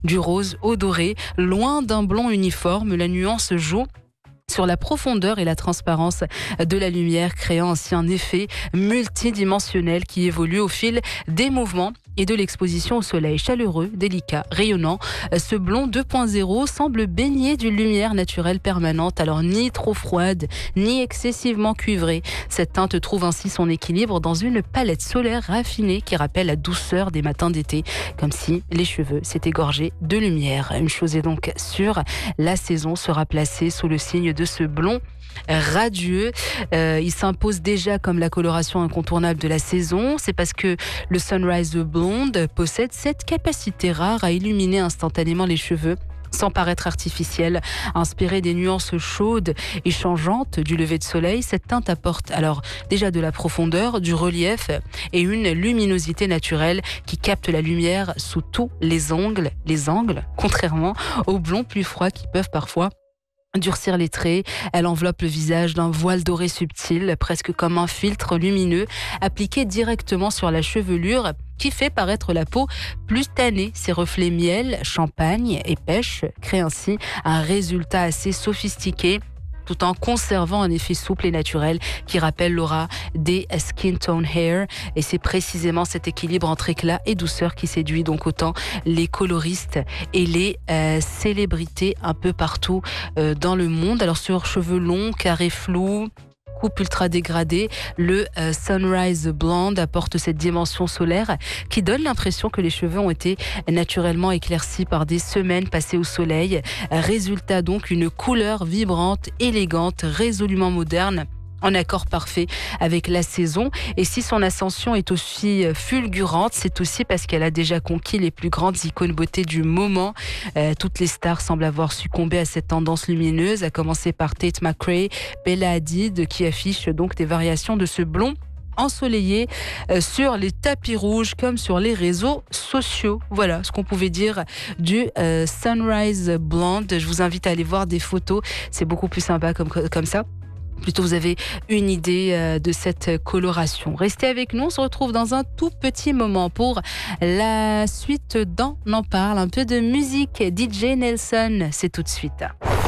Du rose au doré, loin d'un blond uniforme, la nuance joue sur la profondeur et la transparence de la lumière, créant ainsi un effet multidimensionnel qui évolue au fil des mouvements et de l'exposition au soleil. Chaleureux, délicat, rayonnant, ce blond 2.0 semble baigné d'une lumière naturelle permanente, alors ni trop froide, ni excessivement cuivrée. Cette teinte trouve ainsi son équilibre dans une palette solaire raffinée qui rappelle la douceur des matins d'été, comme si les cheveux s'étaient gorgés de lumière. Une chose est donc sûre, la saison sera placée sous le signe de ce blond radieux. Il s'impose déjà comme la coloration incontournable de la saison. C'est parce que le Sunrise Blonde possède cette capacité rare à illuminer instantanément les cheveux sans paraître artificielle. Inspirée des nuances chaudes et changeantes du lever de soleil, cette teinte apporte alors déjà de la profondeur, du relief et une luminosité naturelle qui capte la lumière sous tous les angles, contrairement aux blonds plus froids qui peuvent parfois durcir les traits. Elle enveloppe le visage d'un voile doré subtil, presque comme un filtre lumineux appliqué directement sur la chevelure qui fait paraître la peau plus tannée. Ses reflets miel, champagne et pêche créent ainsi un résultat assez sophistiqué, tout en conservant un effet souple et naturel qui rappelle l'aura des skin tone hair. Et c'est précisément cet équilibre entre éclat et douceur qui séduit donc autant les coloristes et les célébrités un peu partout dans le monde. Alors sur cheveux longs, carrés flous, coupe ultra dégradée, le Sunrise Blonde apporte cette dimension solaire qui donne l'impression que les cheveux ont été naturellement éclaircis par des semaines passées au soleil. Résultat donc une couleur vibrante, élégante, résolument moderne, en accord parfait avec la saison. Et si son ascension est aussi fulgurante, c'est aussi parce qu'elle a déjà conquis les plus grandes icônes beauté du moment. Toutes les stars semblent avoir succombé à cette tendance lumineuse, à commencer par Tate McRae, Bella Hadid, qui affiche donc des variations de ce blond ensoleillé sur les tapis rouges comme sur les réseaux sociaux. Voilà ce qu'on pouvait dire du Sunrise Blonde. Je vous invite à aller voir des photos, c'est beaucoup plus sympa comme ça. Plutôt, vous avez une idée de cette coloration. Restez avec nous, on se retrouve dans un tout petit moment pour la suite d'En parle. Un peu de musique, DJ Nelson, c'est tout de suite.